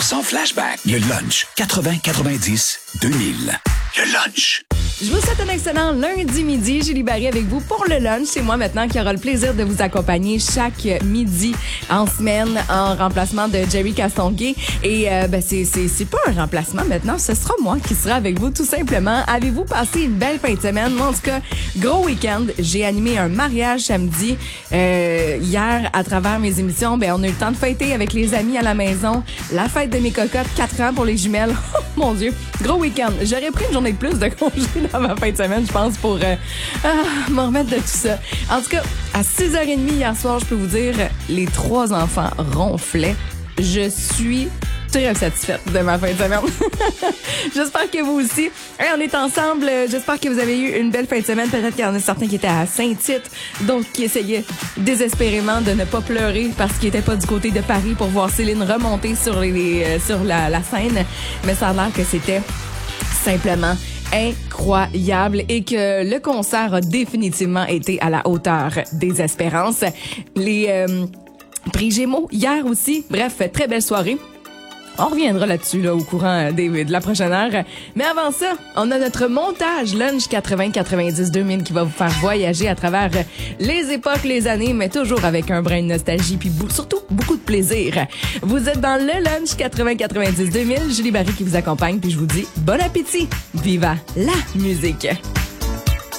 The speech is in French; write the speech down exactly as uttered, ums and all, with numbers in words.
pour cent flashback. Le lunch quatre-vingts quatre-vingt-dix deux mille. Le lunch. Je vous souhaite un excellent lundi midi. Julie Barry avec vous pour le lunch. C'est moi maintenant qui aura le plaisir de vous accompagner chaque midi en semaine en remplacement de Jerry Castonguay. Et euh, ben c'est c'est c'est pas un remplacement maintenant, ce sera moi qui sera avec vous tout simplement. Avez-vous passé une belle fin de semaine? Moi en tout cas, gros week-end. J'ai animé un mariage samedi. Euh, hier, à travers mes émissions, ben on a eu le temps de fêter avec les amis à la maison. La fête de mes cocottes, quatre ans pour les jumelles. Oh mon Dieu, gros week-end. J'aurais pris une journée de plus de congé dans ma fin de semaine, je pense, pour euh, ah, m'en remettre de tout ça. En tout cas, à six heures trente hier soir, je peux vous dire, les trois enfants ronflaient. Je suis très satisfaite de ma fin de semaine. J'espère que vous aussi. Hey, on est ensemble. J'espère que vous avez eu une belle fin de semaine. Peut-être qu'il y en a certains qui étaient à Saint-Tite, donc qui essayaient désespérément de ne pas pleurer parce qu'ils n'étaient pas du côté de Paris pour voir Céline remonter sur, les, euh, sur la, la scène. Mais ça a l'air que c'était simplement incroyable et que le concert a définitivement été à la hauteur des espérances. Les euh, prix Gémeaux hier aussi. Bref, très belle soirée. On reviendra là-dessus là au courant des, de la prochaine heure. Mais avant ça, on a notre montage Lunch quatre-vingts quatre-vingt-dix deux mille qui va vous faire voyager à travers les époques, les années, mais toujours avec un brin de nostalgie puis surtout beaucoup de plaisir. Vous êtes dans le Lunch quatre-vingts quatre-vingt-dix deux mille. Julie Barry qui vous accompagne puis je vous dis bon appétit. Viva la musique!